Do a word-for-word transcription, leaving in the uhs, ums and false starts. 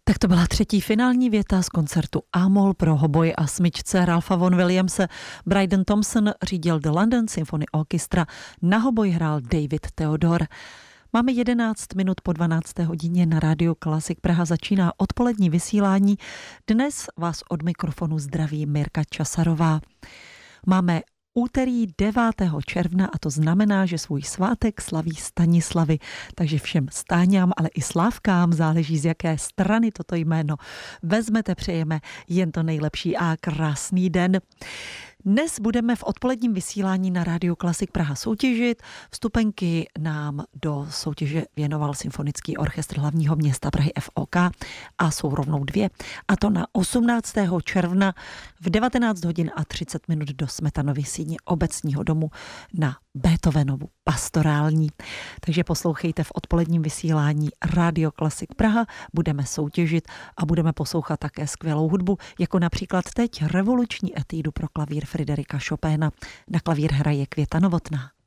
Tak to byla třetí finální věta z koncertu A-moll pro hoboj a smyčce Ralpha von Williamse. Bryden Thompson řídil The London Symphony Orchestra, na hoboj hrál David Theodor. Máme jedenáct minut po dvanácté hodině, na Rádiu Klasik Praha začíná odpolední vysílání. Dnes vás od mikrofonu zdraví Mirka Časarová. Máme úterý devátého června a to znamená, že svůj svátek slaví Stanislavy, takže všem Stáňám, ale i Slávkám, záleží z jaké strany toto jméno vezmete, přejeme jen to nejlepší a krásný den. Dnes budeme v odpoledním vysílání na Rádiu Klasik Praha soutěžit. Vstupenky nám do soutěže věnoval Symfonický orchestr hlavního města Prahy F O K a jsou rovnou dvě. A to na osmnáctého června v devatenáct hodin a třicet minut do Smetanovy síně Obecního domu na Beethovenovu pastorální. Takže poslouchejte v odpoledním vysílání Rádio Klasik Praha, budeme soutěžit a budeme poslouchat také skvělou hudbu, jako například teď revoluční etídu pro klavír Friderika Chopina. Na klavír hraje Květa Novotná.